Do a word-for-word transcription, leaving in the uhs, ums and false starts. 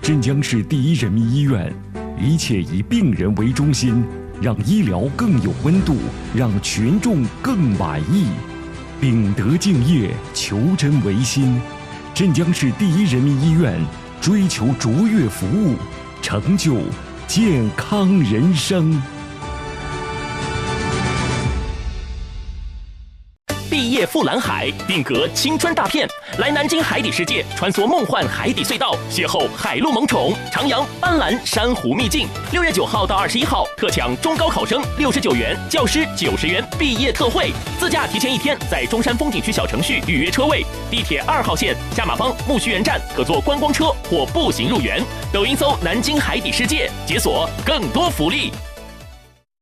镇江市第一人民医院，一切以病人为中心，让医疗更有温度，让群众更满意。秉德敬业，求真为心。镇江市第一人民医院追求卓越服务，成就健康人生。 毕业赴蓝海，定格青春大片，来南京海底世界，穿梭梦幻海底隧道，邂逅海陆萌宠，徜徉斑斓珊瑚秘境。六月九号到二十一号，特抢中高考生六十九元，教师九十元毕业特惠，自驾提前一天在中山风景区小程序预约车位。地铁二号线下马坊木樨园站可坐观光车或步行入园。抖音搜南京海底世界，解锁更多福利。